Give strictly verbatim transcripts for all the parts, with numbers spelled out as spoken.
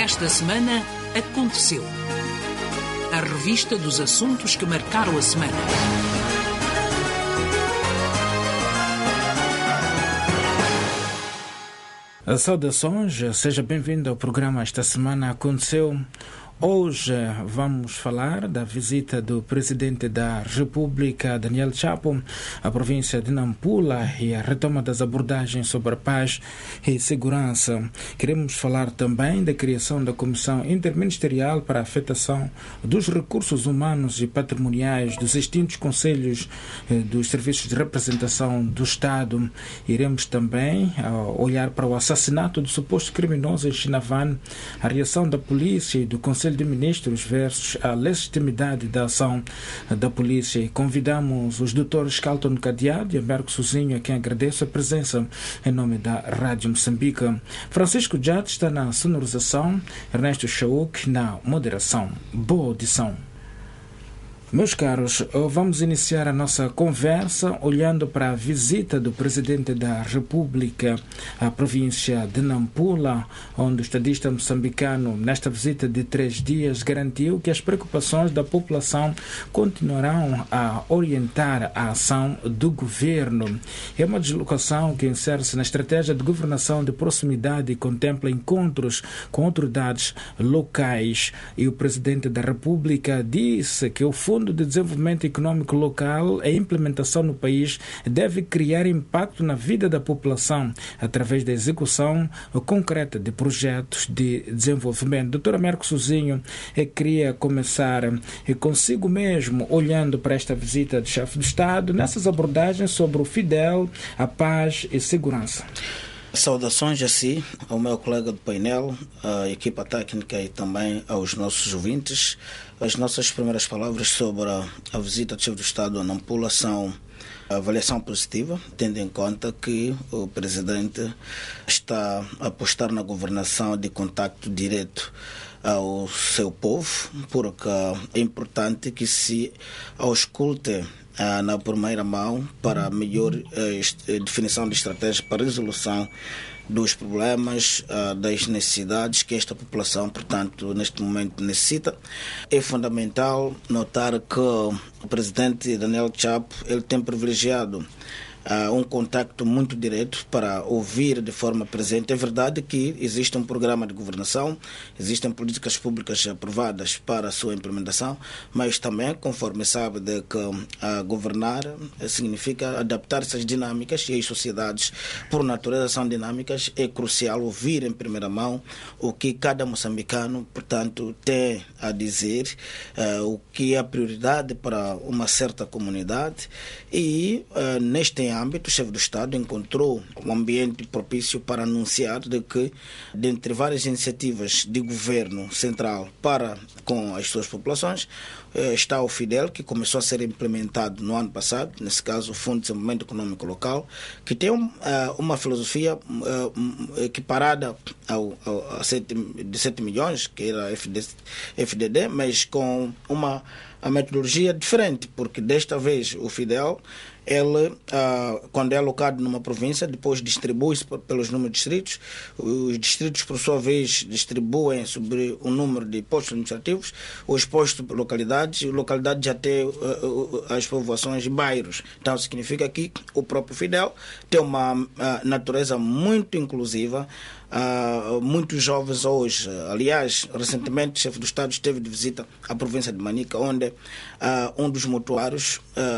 Esta semana aconteceu. A revista dos assuntos que marcaram a semana. Saudações, seja bem-vindo ao programa Esta Semana Aconteceu. Hoje vamos falar da visita do Presidente da República, Daniel Chapo, à província de Nampula e a retoma das abordagens sobre a paz e segurança. Queremos falar também da criação da Comissão Interministerial para a Afetação dos Recursos Humanos e Patrimoniais dos extintos Conselhos dos Serviços de Representação do Estado. Iremos também olhar para o assassinato do suposto criminoso em Chinavan, a reação da polícia e do Conselho de Ministros versus a legitimidade da ação da polícia. Convidamos os doutores Calton Cadeado e Amberco Sozinho, a quem agradeço a presença em nome da Rádio Moçambique. Francisco Jade está na sonorização, Ernesto Chauk na moderação. Boa audição. Meus caros, vamos iniciar a nossa conversa olhando para a visita do Presidente da República à província de Nampula, onde o estadista moçambicano, nesta visita de três dias, garantiu que as preocupações da população continuarão a orientar a ação do governo. É uma deslocação que insere-se na estratégia de governação de proximidade e contempla encontros com autoridades locais. E o Presidente da República disse que o Fundo de Desenvolvimento Econômico Local, a implementação no país deve criar impacto na vida da população através da execução concreta de projetos de desenvolvimento. Doutora Amberco Sozinho, eu queria começar consigo mesmo, olhando para esta visita do chefe do Estado, nessas abordagens sobre o Fidel, a paz e segurança. Saudações a si, ao meu colega do painel, à equipa técnica e também aos nossos ouvintes. As nossas primeiras palavras sobre a, a visita do chefe do Estado a Nampula são a avaliação positiva, tendo em conta que o Presidente está a apostar na governação de contacto direto ao seu povo, porque é importante que se ausculte Ah, na primeira mão para a melhor eh, definição de estratégias para a resolução dos problemas, ah, das necessidades que esta população, portanto, neste momento necessita. É fundamental notar que o Presidente Daniel Chapo ele tem privilegiado Uh, um contacto muito direto para ouvir de forma presente. É verdade que existe um programa de governação, existem políticas públicas aprovadas para a sua implementação, mas também, conforme sabe, de que uh, governar significa adaptar-se às dinâmicas e as sociedades, por natureza, são dinâmicas. É crucial ouvir em primeira mão o que cada moçambicano, portanto, tem a dizer, uh, o que é a prioridade para uma certa comunidade e, uh, neste âmbito, o chefe do Estado encontrou um ambiente propício para anunciar de que, dentre várias iniciativas de governo central para com as suas populações, está o Fidel, que começou a ser implementado no ano passado, nesse caso o Fundo de Desenvolvimento Econômico Local, que tem um, uma filosofia equiparada ao, ao, a sete, de sete milhões, que era a F D D, mas com uma a metodologia diferente, porque desta vez o Fidel, ele, uh, quando é alocado numa província, depois distribui-se pelos números de distritos. Os distritos, por sua vez, distribuem sobre o número de postos administrativos, os postos por localidades, e localidades até uh, uh, as povoações e bairros. Então, significa que o próprio Fidel tem uma uh, natureza muito inclusiva. Uh, muitos jovens hoje, aliás, recentemente o chefe do Estado esteve de visita à província de Manica, onde uh, um dos motuários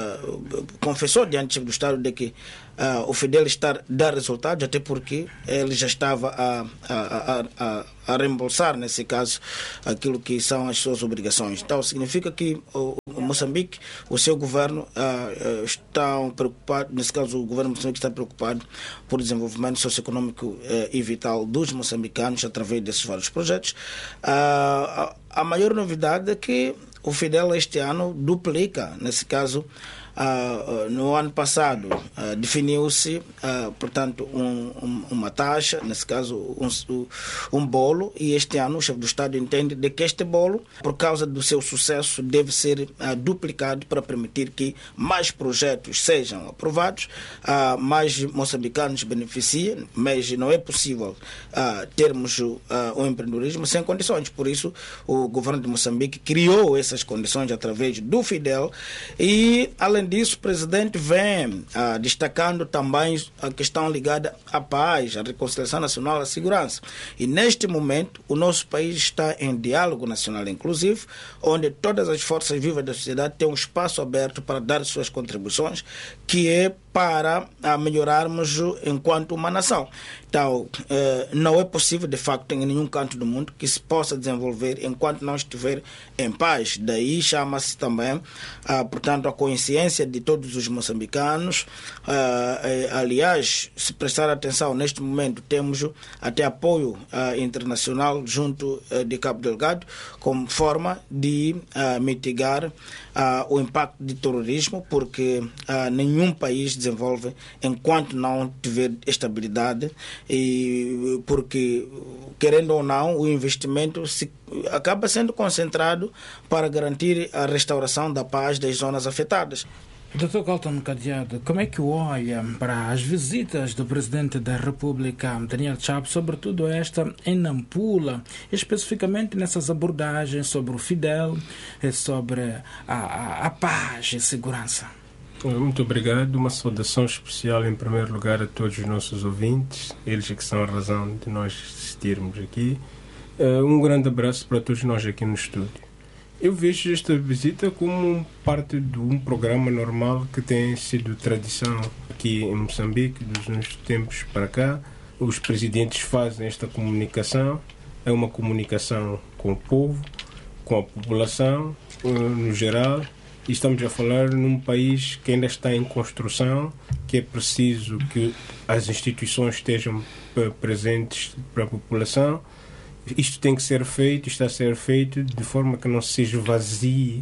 uh, confessou diante do chefe do Estado de que uh, o Fidel está a dar resultados, até porque ele já estava a, a, a, a, a reembolsar, nesse caso, aquilo que são as suas obrigações. Então, significa que o, o Moçambique, o seu governo, uh, uh, está preocupado, nesse caso, o governo Moçambique está preocupado por desenvolvimento socioeconômico uh, e vital dos moçambicanos através desses vários projetos. Uh, a, a maior novidade é que o Fidel este ano duplica, nesse caso, Uh, no ano passado uh, definiu-se, uh, portanto, um, um, uma taxa, nesse caso um, um bolo, e este ano o chefe do Estado entende de que este bolo, por causa do seu sucesso, deve ser uh, duplicado para permitir que mais projetos sejam aprovados, uh, mais moçambicanos beneficiem, mas não é possível uh, termos uh, um empreendedorismo sem condições. Por isso, o governo de Moçambique criou essas condições através do Fidel e, além disso, o presidente vem ah, destacando também a questão ligada à paz, à reconciliação nacional, à segurança. E neste momento, o nosso país está em diálogo nacional inclusivo, onde todas as forças vivas da sociedade têm um espaço aberto para dar suas contribuições, que é para ah, melhorarmos enquanto uma nação. Então, eh, não é possível, de facto, em nenhum canto do mundo que se possa desenvolver enquanto não estiver em paz. Daí chama-se também, ah, portanto, a consciência de todos os moçambicanos. Ah, eh, aliás, se prestar atenção, neste momento temos até apoio ah, internacional junto eh, de Cabo Delgado, como forma de ah, mitigar ah, o impacto do terrorismo, porque ah, nenhum país desenvolve enquanto não tiver estabilidade, e porque, querendo ou não, o investimento se, acaba sendo concentrado para garantir a restauração da paz das zonas afetadas. doutor Galton Cadeado, como é que olha para as visitas do Presidente da República, Daniel Chapo, sobretudo esta em Nampula, especificamente nessas abordagens sobre o Fidel e sobre a, a, a paz e segurança? Muito obrigado. Uma saudação especial, em primeiro lugar, a todos os nossos ouvintes, eles que são a razão de nós existirmos aqui. Um grande abraço para todos nós aqui no estúdio. Eu vejo esta visita como parte de um programa normal que tem sido tradição aqui em Moçambique, dos uns tempos para cá. Os presidentes fazem esta comunicação, é uma comunicação com o povo, com a população, no geral. E estamos a falar num país que ainda está em construção, que é preciso que as instituições estejam presentes para a população. Isto tem que ser feito, está a ser feito de forma que não se esvazie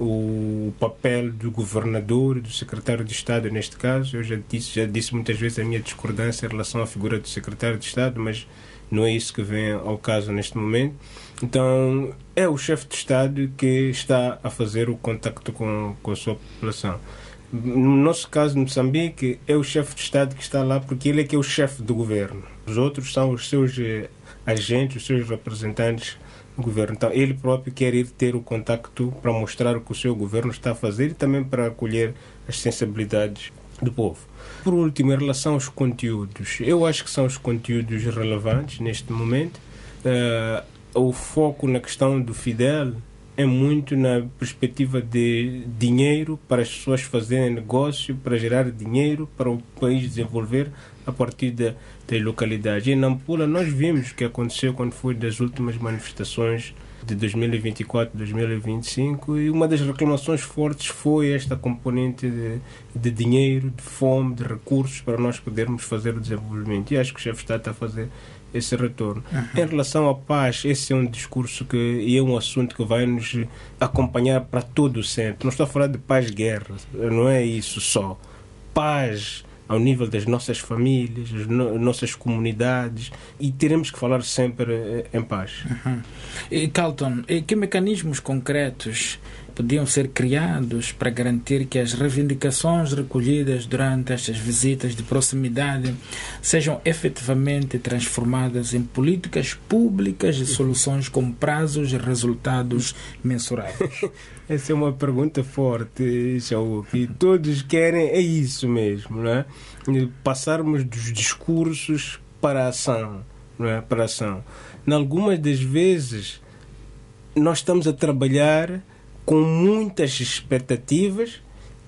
o papel do governador, do secretário de Estado, neste caso. Eu já disse, já disse muitas vezes a minha discordância em relação à figura do secretário de Estado, mas não é isso que vem ao caso neste momento. Então, é o chefe de Estado que está a fazer o contacto com, com a sua população. No nosso caso, no Moçambique, é o chefe de Estado que está lá porque ele é que é o chefe do governo. Os outros são os seus eh, agentes, os seus representantes do governo. Então, ele próprio quer ir ter o contacto para mostrar o que o seu governo está a fazer e também para acolher as sensibilidades do povo. Por último, em relação aos conteúdos, eu acho que são os conteúdos relevantes neste momento. Uh, o foco na questão do Fidel é muito na perspectiva de dinheiro para as pessoas fazerem negócio, para gerar dinheiro, para o país desenvolver a partir da, das localidades. E em Nampula nós vimos o que aconteceu quando foi das últimas manifestações de dois mil e vinte e quatro, dois mil e vinte e cinco, e uma das reclamações fortes foi esta componente de, de dinheiro, de fome, de recursos para nós podermos fazer o desenvolvimento. E acho que o chefe de Estado está a fazer esse retorno. Uhum. Em relação à paz, esse é um discurso que, e é um assunto que vai nos acompanhar para todo o centro. Não estou a falar de paz-guerra, não é isso só. Paz ao nível das nossas famílias, das no, nossas comunidades, e teremos que falar sempre eh, em paz. Uhum. E, Galton, e que mecanismos concretos podiam ser criados para garantir que as reivindicações recolhidas durante estas visitas de proximidade sejam efetivamente transformadas em políticas públicas e soluções com prazos e resultados mensuráveis? Essa é uma pergunta forte, Shaul, que todos querem, é isso mesmo, não é? Passarmos dos discursos para a ação, não é? Para a ação. Em algumas das vezes, nós estamos a trabalhar com muitas expectativas,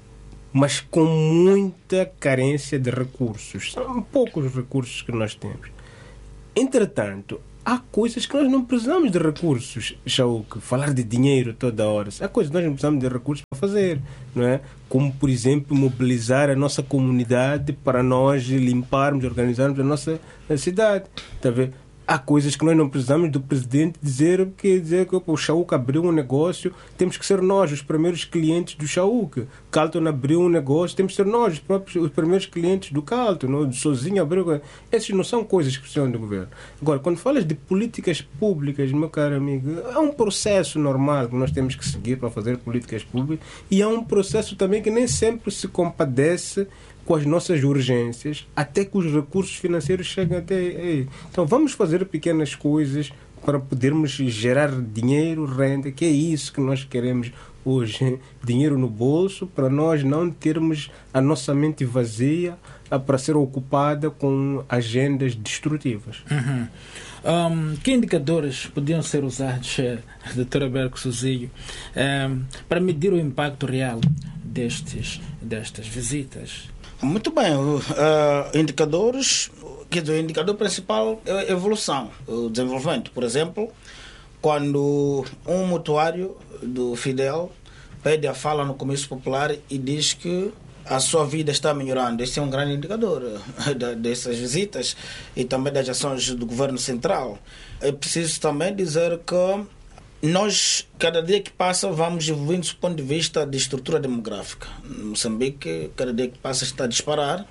mas com muita carência de recursos. São poucos recursos que nós temos. Entretanto, há coisas que nós não precisamos de recursos, Shaul, falar de dinheiro toda hora. Há coisas que nós não precisamos de recursos para fazer, não é? Como, por exemplo, mobilizar a nossa comunidade para nós limparmos, organizarmos a nossa cidade. Está a ver? há coisas que nós não precisamos do presidente dizer que, dizer que o Chauca abriu um negócio, temos que ser nós os primeiros clientes do Chauca. Carlton abriu um negócio, temos que ser nós os, próprios, os primeiros clientes do Carlton. Não? Sozinho abriu. Essas não são coisas que precisam do governo. Agora, quando falas de políticas públicas, meu caro amigo, é um processo normal que nós temos que seguir para fazer políticas públicas e é um processo também que nem sempre se compadece com as nossas urgências, até que os recursos financeiros cheguem até aí. Então vamos fazer pequenas coisas para podermos gerar dinheiro, renda, que é isso que nós queremos hoje. Dinheiro no bolso, para nós não termos a nossa mente vazia para ser ocupada com agendas destrutivas. Uhum. Um, que indicadores podiam ser usados, doutor Alberto Suzio, um, para medir o impacto real destes, destas visitas? Muito bem, uh, indicadores, quer dizer, o indicador principal é a evolução, o desenvolvimento. Por exemplo, quando um mutuário do Fidel pede a fala no Comício Popular e diz que a sua vida está melhorando, este é um grande indicador uh, dessas visitas e também das ações do governo central. É preciso também dizer que nós, cada dia que passa, vamos evoluindo do ponto de vista de estrutura demográfica. Moçambique, cada dia que passa, está a disparar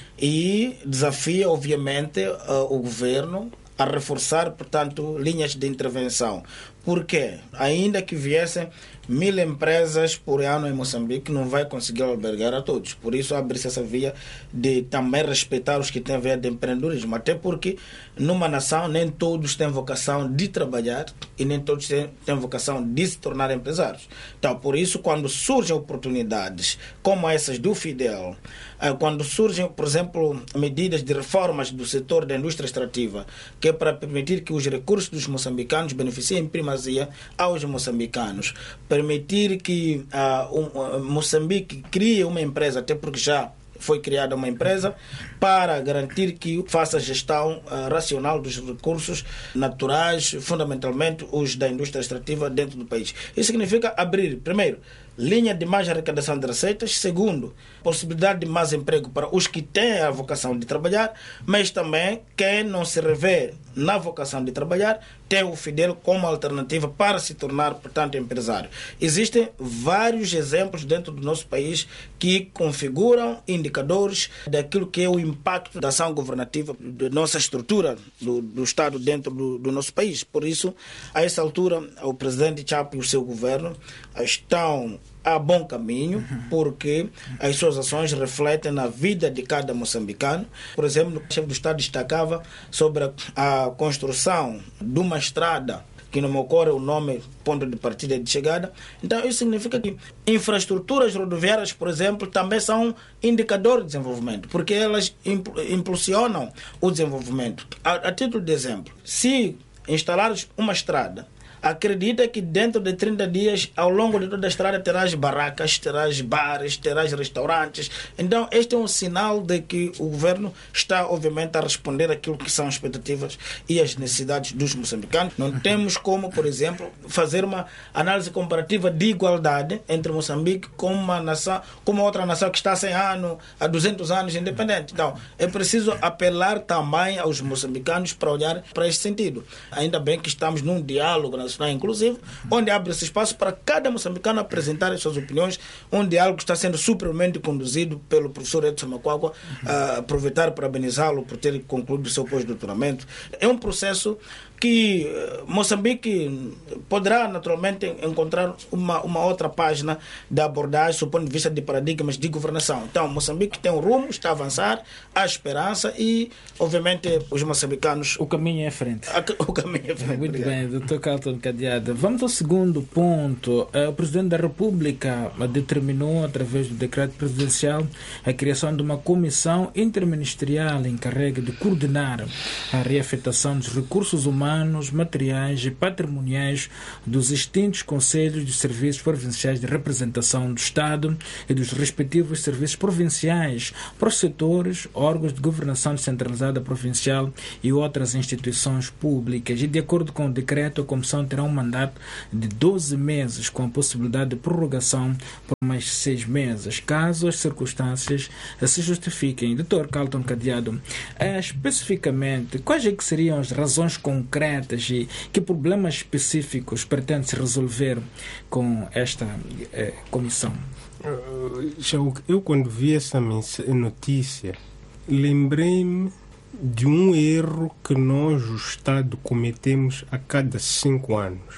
e desafia, obviamente, o governo a reforçar, portanto, linhas de intervenção. Por quê? Ainda que viessem mil empresas por ano em Moçambique, não vai conseguir albergar a todos. Por isso, abre-se essa via de também respeitar os que têm a via de empreendedorismo. Até porque, numa nação, nem todos têm vocação de trabalhar e nem todos têm, têm vocação de se tornar empresários. Então, por isso, quando surgem oportunidades como essas do Fidel, quando surgem, por exemplo, medidas de reformas do setor da indústria extrativa, que é para permitir que os recursos dos moçambicanos beneficiem em primazia aos moçambicanos, permitir que uh, um, uh, Moçambique crie uma empresa, até porque já foi criada uma empresa, para garantir que faça gestão uh, racional dos recursos naturais, fundamentalmente os da indústria extrativa dentro do país. Isso significa abrir, primeiro, linha de mais arrecadação de receitas, segundo, possibilidade de mais emprego para os que têm a vocação de trabalhar, mas também quem não se revê na vocação de trabalhar, tem o Fidel como alternativa para se tornar, portanto, empresário. Existem vários exemplos dentro do nosso país que configuram indicadores daquilo que é o impacto da ação governativa, da nossa estrutura do, do Estado dentro do, do nosso país. Por isso, a essa altura, o presidente Chapo e o seu governo estão a bom caminho, porque as suas ações refletem na vida de cada moçambicano. Por exemplo, o chefe do Estado destacava sobre a construção de uma estrada que não me ocorre o nome, ponto de partida e de chegada. Então, isso significa que infraestruturas rodoviárias, por exemplo, também são indicador de desenvolvimento, porque elas impulsionam o desenvolvimento. A, a título de exemplo, se instalares uma estrada, acredita que dentro de trinta dias, ao longo de toda a estrada, terás barracas, terás bares, terás restaurantes. Então, este é um sinal de que o governo está, obviamente, a responder àquilo que são as expectativas e as necessidades dos moçambicanos. Não temos como, por exemplo, fazer uma análise comparativa de igualdade entre Moçambique com uma nação, com uma outra nação que está há cem anos, há duzentos anos independente. Então, é preciso apelar também aos moçambicanos para olhar para esse sentido. Ainda bem que estamos num diálogo nacional inclusive, onde abre esse espaço para cada moçambicano apresentar as suas opiniões, um diálogo que está sendo supermente conduzido pelo professor Edson Macuagua. Uh, aproveitar e parabenizá-lo por ter concluído o seu pós-doutoramento. É um processo que Moçambique poderá naturalmente encontrar uma, uma outra página de abordagem do ponto de vista de paradigmas de governação. Então, Moçambique tem um rumo, está a avançar, há esperança e, obviamente, os moçambicanos... O caminho é à frente. O caminho é à frente. Muito bem, doutor Carlton Cadeada. Vamos ao segundo ponto. O Presidente da República determinou, através do decreto presidencial, a criação de uma comissão interministerial encarregue de coordenar a reafetação dos recursos humanos humanos, materiais e patrimoniais dos extintos Conselhos de Serviços Provinciais de Representação do Estado e dos respectivos serviços provinciais para os setores, órgãos de governação descentralizada provincial e outras instituições públicas. E de acordo com o decreto, a Comissão terá um mandato de doze meses com a possibilidade de prorrogação por mais seis meses, caso as circunstâncias se justifiquem. doutor Carlton Cadeado, é, especificamente, quais é que seriam as razões concretas e que problemas específicos pretende-se resolver com esta eh, comissão? Eu, quando vi essa notícia, lembrei-me de um erro que nós, o Estado, cometemos a cada cinco anos,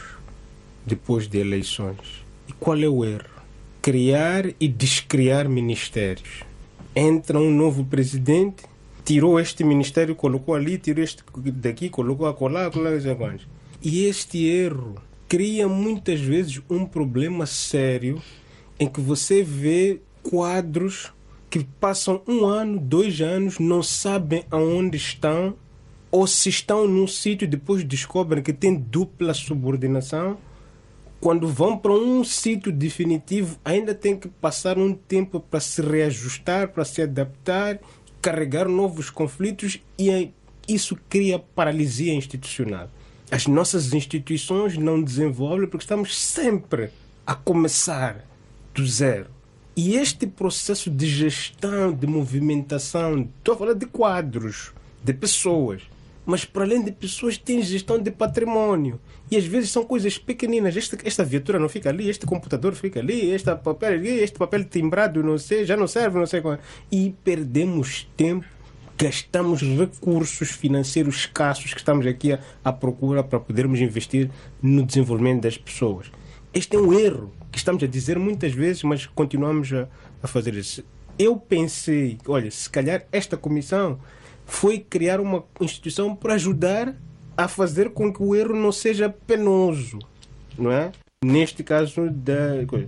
depois de eleições. E qual é o erro? Criar e descriar ministérios. Entra um novo presidente, tirou este ministério, colocou ali, tirou este daqui, colocou acolá, acolá, acolá. E este erro cria muitas vezes um problema sério em que você vê quadros que passam um ano, dois anos, não sabem aonde estão, ou se estão num sítio, depois descobrem que tem dupla subordinação. Quando vão para um sítio definitivo, ainda tem que passar um tempo para se reajustar, para se adaptar, carregar novos conflitos, e isso cria paralisia institucional. As nossas instituições não desenvolvem porque estamos sempre a começar do zero. E este processo de gestão, de movimentação, estou a falar de quadros, de pessoas, mas para além de pessoas tem gestão de património. E às vezes são coisas pequeninas. Esta, esta viatura não fica ali, este computador fica ali, este papel ali, este papel timbrado não sei, já não serve, não sei qual. E perdemos tempo, gastamos recursos financeiros escassos que estamos aqui à, à procura para podermos investir no desenvolvimento das pessoas. Este é um erro que estamos a dizer muitas vezes, mas continuamos a, a fazer isso. Eu pensei, olha, se calhar esta comissão foi criar uma instituição para ajudar a fazer com que o erro não seja penoso, não é? Neste caso da coisa.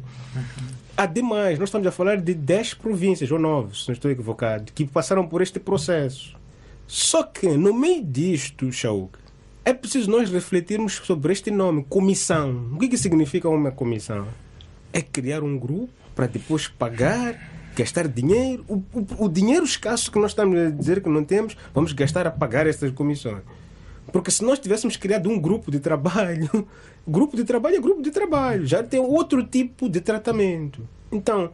Ademais, nós estamos a falar de dez províncias, ou nove, se não estou equivocado, que passaram por este processo. Só que, no meio disto, Chauk, é preciso nós refletirmos sobre este nome, comissão. O que, que significa uma comissão? É criar um grupo para depois pagar, gastar dinheiro. O, o, o dinheiro escasso que nós estamos a dizer que não temos, vamos gastar a pagar estas comissões. Porque se nós tivéssemos criado um grupo de trabalho, grupo de trabalho é grupo de trabalho, já tem outro tipo de tratamento. Então,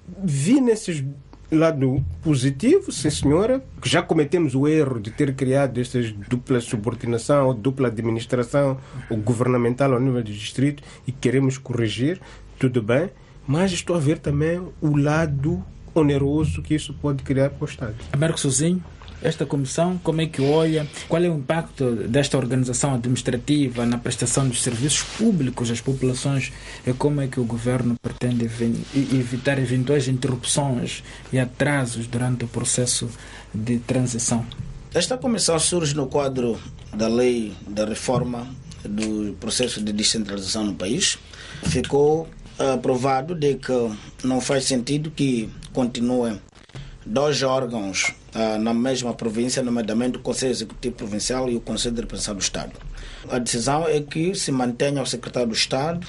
vi nesse lado positivo, sim senhora, que já cometemos o erro de ter criado estas dupla subordinação, ou dupla administração, ou governamental ao nível do distrito, e queremos corrigir, tudo bem, mas estou a ver também o lado oneroso que isso pode criar para o Estado. Américo Sozinho, esta comissão, como é que olha? Qual é o impacto desta organização administrativa na prestação dos serviços públicos às populações e como é que o governo pretende evitar eventuais interrupções e atrasos durante o processo de transição? Esta comissão surge no quadro da lei da reforma do processo de descentralização no país. Ficou aprovado de que não faz sentido que continuem dois órgãos ah, na mesma província, nomeadamente o Conselho Executivo Provincial e o Conselho de Representação do Estado. A decisão é que se mantenha o Secretário do Estado,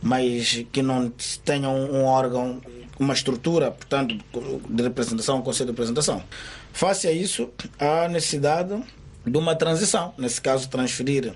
mas que não tenha um órgão, uma estrutura, portanto, de representação, o Conselho de Representação. Face a isso, há necessidade de uma transição, nesse caso, transferir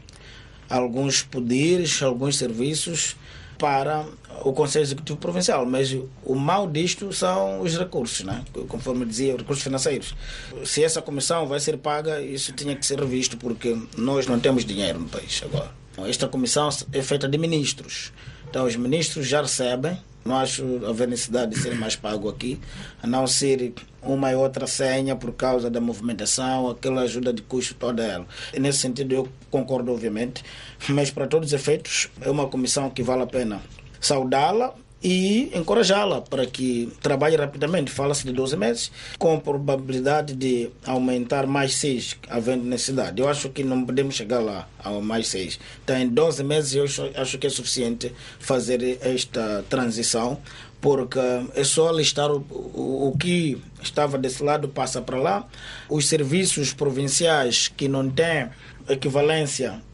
alguns poderes, alguns serviços para o Conselho Executivo Provincial, mas o mal disto são os recursos, né? Conforme dizia, os recursos financeiros. Se essa comissão vai ser paga, isso tinha que ser revisto, porque nós não temos dinheiro no país agora. Esta comissão é feita de ministros, então os ministros já recebem, não acho haver necessidade de ser mais pago aqui, a não ser uma e outra senha por causa da movimentação, aquela ajuda de custo toda ela. E nesse sentido eu concordo, obviamente, mas para todos os efeitos é uma comissão que vale a pena saudá-la e encorajá-la para que trabalhe rapidamente. Fala-se de doze meses, com probabilidade de aumentar mais seis, havendo necessidade. Eu acho que não podemos chegar lá a mais seis. Então, em doze meses, eu acho que é suficiente fazer esta transição, porque é só listar o, o, o que estava desse lado, passa para lá. Os serviços provinciais que não têm equivalência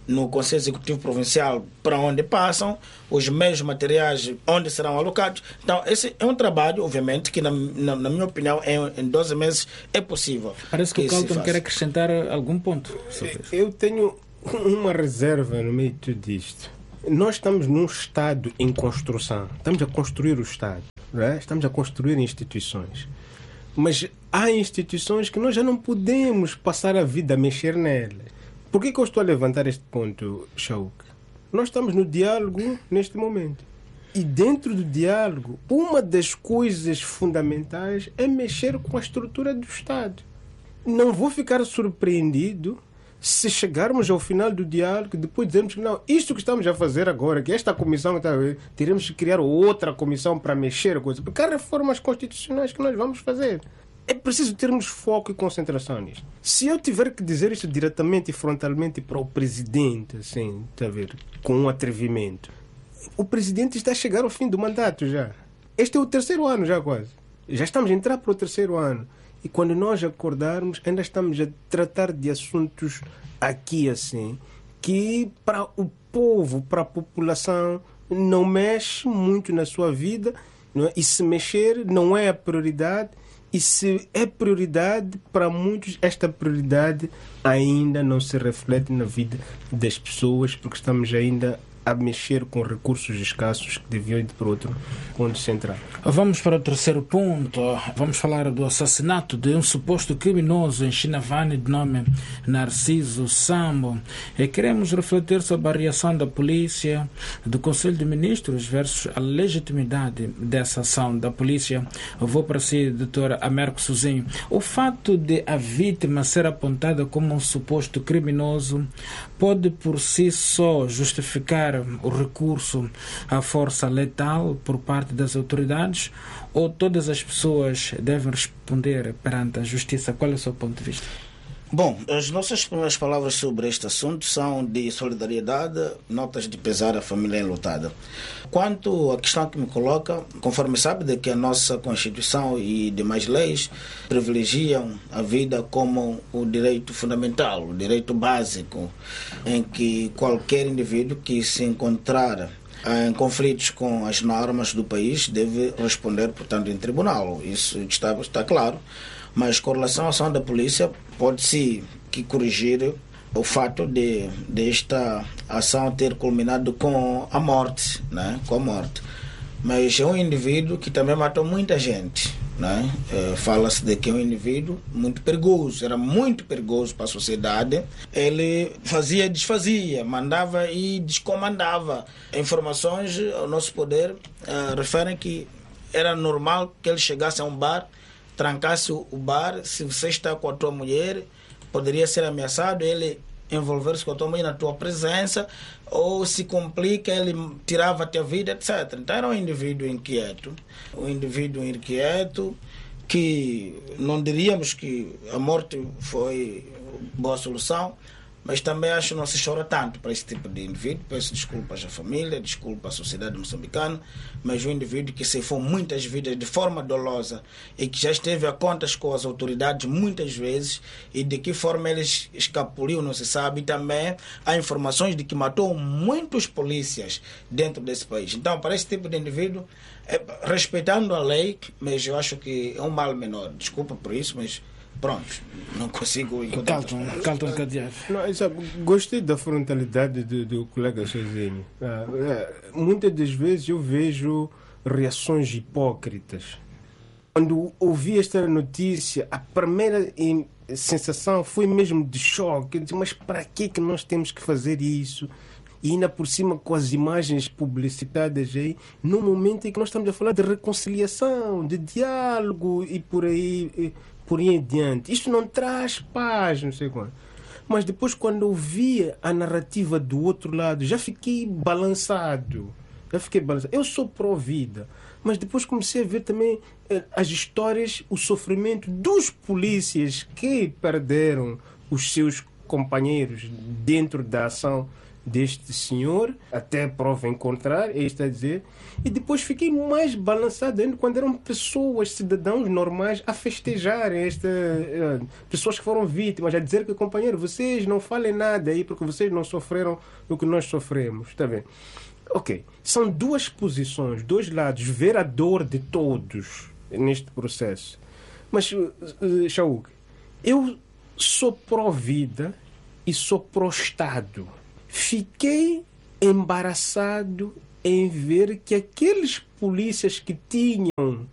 no Conselho Executivo Provincial para onde passam, os meios materiais onde serão alocados. Então, esse é um trabalho, obviamente, que na, na, na minha opinião, em, em doze meses é possível. Parece que, que o Carlton quer acrescentar algum ponto sobre isso. Eu tenho uma reserva no meio de tudo isto. Nós estamos num Estado em construção. Estamos a construir o Estado. Não é? Estamos a construir instituições. Mas há instituições que nós já não podemos passar a vida a mexer nelas. Por que que eu estou a levantar este ponto, Shauk? Nós estamos no diálogo neste momento. E dentro do diálogo, uma das coisas fundamentais é mexer com a estrutura do Estado. Não vou ficar surpreendido se chegarmos ao final do diálogo, depois dizermos que não, isto que estamos a fazer agora, que esta comissão, teremos que criar outra comissão para mexer a coisa, porque há reformas constitucionais que nós vamos fazer. É preciso termos foco e concentração nisto. Se eu tiver que dizer isto diretamente e frontalmente para o presidente, assim, tá a ver, com um atrevimento, o presidente está a chegar ao fim do mandato já. Este é o terceiro ano já quase. Já estamos a entrar para o terceiro ano. E quando nós acordarmos, ainda estamos a tratar de assuntos aqui assim, que para o povo, para a população, não mexe muito na sua vida, não é? E se mexer não é a prioridade. E se é prioridade, para muitos esta prioridade ainda não se reflete na vida das pessoas, porque estamos ainda a mexer com recursos escassos que deviam ir para outro ponto central. Vamos para o terceiro ponto. Vamos falar do assassinato de um suposto criminoso em Chinavane de nome Narciso Sambo. E queremos refletir sobre a reação da polícia, do Conselho de Ministros versus a legitimidade dessa ação da polícia. Eu vou para si, doutor Américo Sozinho. O fato de a vítima ser apontada como um suposto criminoso pode por si só justificar o recurso à força letal por parte das autoridades, ou todas as pessoas devem responder perante a justiça? Qual é o seu ponto de vista? Bom, as nossas primeiras palavras sobre este assunto são de solidariedade, notas de pesar à família enlutada. Quanto à questão que me coloca, conforme sabe de que a nossa Constituição e demais leis privilegiam a vida como o direito fundamental, o direito básico, em que qualquer indivíduo que se encontrar em conflitos com as normas do país deve responder, portanto, em tribunal. Isso está, está claro. Mas com relação à ação da polícia, pode-se que corrigir o fato de, de esta ação ter culminado com a morte, né? com a morte. Mas é um indivíduo que também matou muita gente. Né? É, fala-se de que é um indivíduo muito perigoso, era muito perigoso para a sociedade. Ele fazia e desfazia, mandava e descomandava. Informações ao nosso poder uh, referem que era normal que ele chegasse a um bar, trancasse o bar, se você está com a tua mulher, poderia ser ameaçado, ele envolver-se com a tua mulher na tua presença, ou se complica, ele tirava-te a vida, etcétera. Então era um indivíduo inquieto, um indivíduo inquieto, que não diríamos que a morte foi boa solução, mas também acho que não se chora tanto para esse tipo de indivíduo. Peço desculpas à família, desculpa à sociedade moçambicana, mas um indivíduo que ceifou muitas vidas de forma dolosa e que já esteve a contas com as autoridades muitas vezes, e de que forma ele escapuliu não se sabe. E também há informações de que matou muitos polícias dentro desse país. Então, para esse tipo de indivíduo, é, respeitando a lei, mas eu acho que é um mal menor. Desculpa por isso, mas pronto, não consigo encontrar. Carlton Cadeado. Gostei da frontalidade do, do colega Sozinho. Ah, é, muitas das vezes eu vejo reações hipócritas. Quando ouvi esta notícia, a primeira sensação foi mesmo de choque. Eu disse, mas para que que nós temos que fazer isso? E ainda por cima com as imagens publicitadas aí, no momento em que nós estamos a falar de reconciliação, de diálogo e por aí... E, por aí em diante. Isto não traz paz, não sei quando. Mas depois, quando eu via a narrativa do outro lado, já fiquei balançado. Já fiquei balançado. Eu sou pró-vida, mas depois comecei a ver também eh, as histórias, o sofrimento dos polícias que perderam os seus companheiros dentro da ação deste senhor, até a prova encontrar, é isto a dizer. E depois fiquei mais balançado ainda quando eram pessoas, cidadãos normais, a festejarem, esta, uh, pessoas que foram vítimas, a dizer que, companheiro, vocês não falem nada aí porque vocês não sofreram o que nós sofremos. Está bem? Ok. São duas posições, dois lados, ver a dor de todos neste processo. Mas, uh, uh, Shauk, eu sou pró-vida e sou pró-Estado. Fiquei embaraçado em ver que aqueles polícias que tinham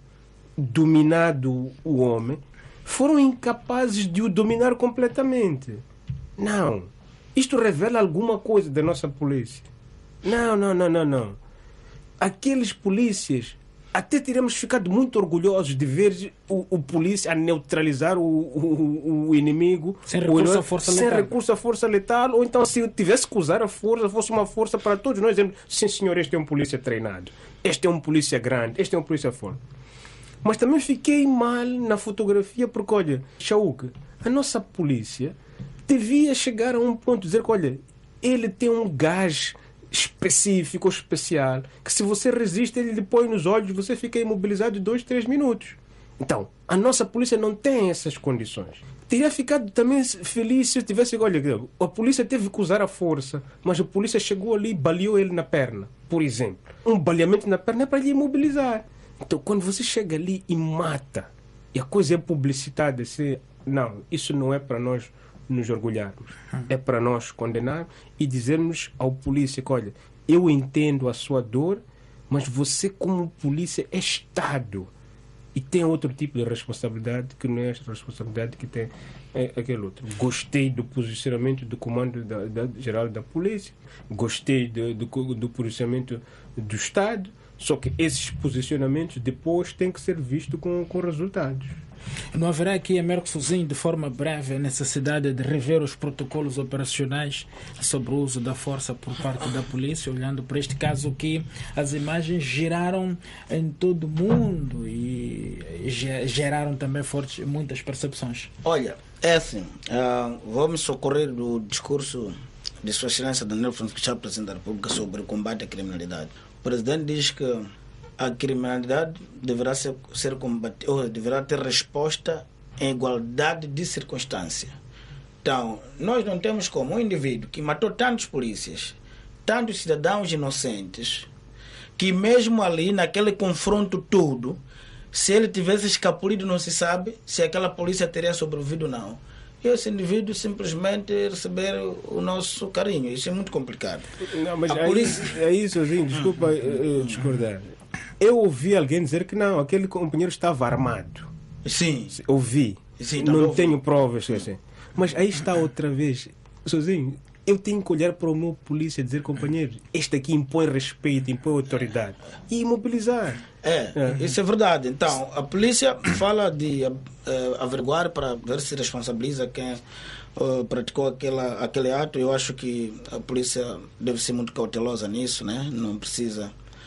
dominado o homem foram incapazes de o dominar completamente. Não. Isto revela alguma coisa da nossa polícia. Não, não, não, não, não. Aqueles polícias, até teríamos ficado muito orgulhosos de ver o, o polícia a neutralizar o, o, o inimigo sem recurso à força sem letal. recurso à força letal, ou então se tivesse que usar a força, fosse uma força para todos nós dizendo, sim senhor, este é um polícia treinado, este é um polícia grande, este é um polícia forte. Mas também fiquei mal na fotografia porque, olha, Shauk, a nossa polícia devia chegar a um ponto de dizer que, olha, ele tem um gás específico, especial, que se você resiste, ele lhe põe nos olhos, você fica imobilizado dois, três minutos. Então, a nossa polícia não tem essas condições. Teria ficado também feliz se eu tivesse, olha, a polícia teve que usar a força, mas a polícia chegou ali e baleou ele na perna, por exemplo. Um baleamento na perna é para lhe imobilizar. Então, quando você chega ali e mata, e a coisa é publicitada, assim, não, isso não é para nós nos orgulharmos. É para nós condenar e dizermos ao polícia que, olha, eu entendo a sua dor, mas você como polícia é Estado e tem outro tipo de responsabilidade que não é a responsabilidade que tem é, aquele outro. Gostei do posicionamento do comando da, da, geral da polícia, gostei do, do, do posicionamento do Estado, só que esses posicionamentos depois têm que ser vistos com, com resultados. Não haverá aqui, Américo Sozinho, de forma breve, a necessidade de rever os protocolos operacionais sobre o uso da força por parte da polícia, olhando para este caso que as imagens giraram em todo o mundo e geraram também fortes, muitas percepções? Olha, é assim, uh, vou me socorrer do discurso de Sua Excelência Daniel Francisco Chapo, Presidente da República, sobre o combate à criminalidade. O Presidente diz que a criminalidade deverá ser, ser combatida, ou deverá ter resposta em igualdade de circunstância. Então, nós não temos como um indivíduo que matou tantos polícias, tantos cidadãos inocentes, que mesmo ali, naquele confronto todo, se ele tivesse escapulido, não se sabe se aquela polícia teria sobrevivido ou não. E esse indivíduo simplesmente receber o nosso carinho. Isso é muito complicado. Não, mas a aí, polícia... aí sozinho, desculpa hum. uh, discordar. Eu ouvi alguém dizer que não, aquele companheiro estava armado. Sim. Ouvi. Sim, não ouvi. tenho provas. Assim. Mas aí está outra vez. Sozinho, eu tenho que olhar para o meu polícia e dizer, companheiro, este aqui impõe respeito, impõe autoridade. E imobilizar. É, é, isso é verdade. Então, a polícia fala de uh, averiguar para ver se responsabiliza quem uh, praticou aquela, aquele ato. Eu acho que a polícia deve ser muito cautelosa nisso, né? Não precisa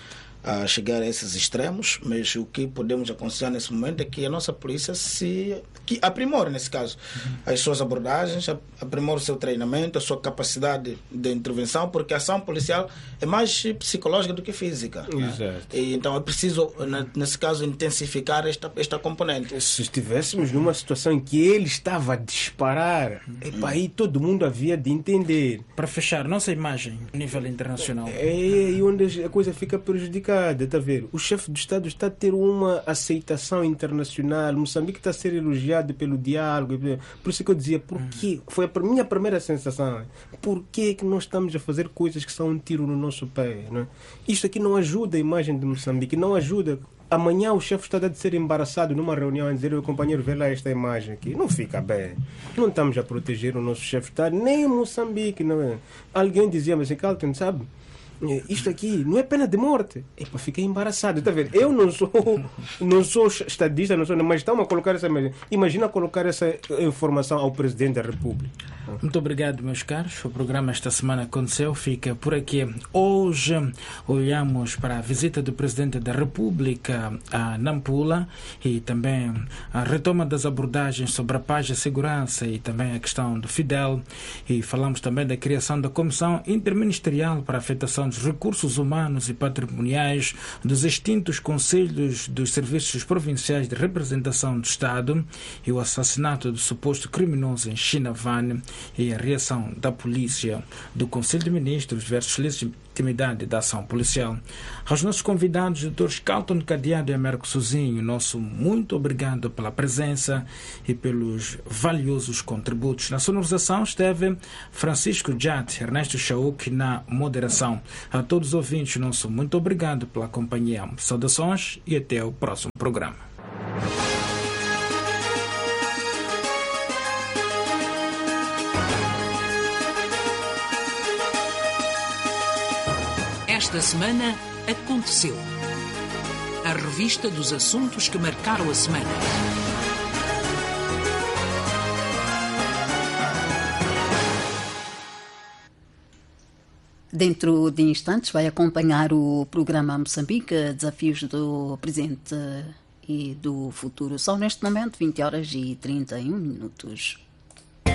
a chegar a esses extremos, mas o que podemos aconselhar nesse momento é que a nossa polícia se que aprimore, nesse caso, uhum. as suas abordagens, aprimore o seu treinamento, a sua capacidade de intervenção, porque a ação policial é mais psicológica do que física. Exato. Né? E, então é preciso, nesse caso, intensificar esta, esta componente. Se estivéssemos numa situação em que ele estava a disparar, uhum. epa, aí todo mundo havia de entender. Para fechar, nossa imagem a nível internacional. É aí onde a coisa fica prejudicada, tá a ver? O chefe do Estado está a ter uma aceitação internacional, Moçambique está a ser elogiado pelo diálogo, por isso que eu dizia, por quê? Foi a minha primeira sensação, por que que nós estamos a fazer coisas que são um tiro no nosso pé, não é? Isto aqui não ajuda a imagem de Moçambique, não ajuda. Amanhã o chefe está a ser embaraçado numa reunião a dizer, meu companheiro, vê lá esta imagem aqui. Não fica bem. Não estamos a proteger o nosso chefe de Estado, nem em Moçambique, não é? Alguém dizia, mas Carlton, sabe? isto aqui não é pena de morte. Epa, fiquei embaraçado. Tá vendo? Eu não sou, não sou estadista, não sou, mas estamos a colocar essa. Imagina colocar essa informação ao Presidente da República. Muito obrigado, meus caros. O programa esta semana aconteceu, fica por aqui. Hoje olhamos para a visita do Presidente da República a Nampula e também a retoma das abordagens sobre a paz e a segurança e também a questão do Fidel. E falamos também da criação da Comissão Interministerial para a Afetação dos Recursos Humanos e Patrimoniais dos extintos Conselhos dos Serviços Provinciais de Representação do Estado e o assassinato do suposto criminoso em Chinavane e a reação da polícia do Conselho de Ministros versus legitimidade da ação policial. Aos nossos convidados, doutor Calton Cadeado e Américo Sozinho, nosso muito obrigado pela presença e pelos valiosos contributos. Na sonorização esteve Francisco Jat, Ernesto Chauk na moderação. A todos os ouvintes, nosso muito obrigado pela companhia. Saudações e até o próximo programa. Esta semana aconteceu. A revista dos assuntos que marcaram a semana. Dentro de instantes vai acompanhar o programa Moçambique, desafios do presente e do futuro. São neste momento vinte horas e trinta e um minutos.